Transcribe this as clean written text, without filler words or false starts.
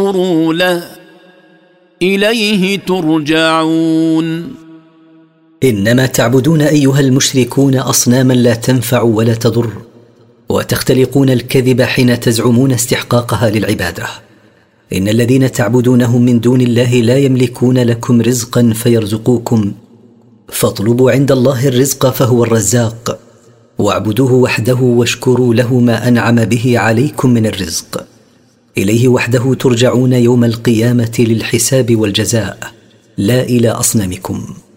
له إليه ترجعون. إنما تعبدون أيها المشركون أصناما لا تنفع ولا تضر، وتختلقون الكذب حين تزعمون استحقاقها للعبادة. إن الذين تعبدونهم من دون الله لا يملكون لكم رزقا فيرزقوكم، فاطلبوا عند الله الرزق فهو الرزاق، واعبدوه وحده واشكروا له ما أنعم به عليكم من الرزق. إليه وحده ترجعون يوم القيامة للحساب والجزاء، لا إلى أصنامكم.